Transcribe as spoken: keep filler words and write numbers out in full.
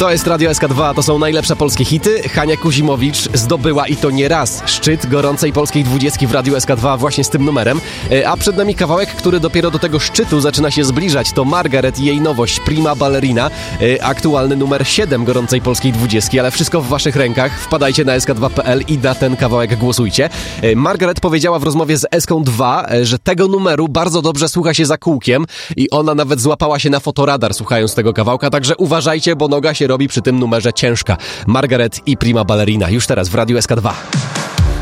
To jest Radio S K dwa, to są najlepsze polskie hity. Hania Kuzimowicz zdobyła i to nie raz szczyt gorącej polskiej dwudziestki w Radio S K dwa właśnie z tym numerem. A przed nami kawałek, który dopiero do tego szczytu zaczyna się zbliżać. To Margaret i jej nowość Prima Ballerina. Aktualny numer siedem gorącej polskiej dwudziestki, ale wszystko w waszych rękach. Wpadajcie na S K dwa kropka P L i na ten kawałek głosujcie. Margaret powiedziała w rozmowie z S K dwa, że tego numeru bardzo dobrze słucha się za kółkiem i ona nawet złapała się na fotoradar słuchając tego kawałka, także uważajcie, bo noga się robi przy tym numerze ciężka. Margaret i Prima Ballerina już teraz w Radiu S K dwa.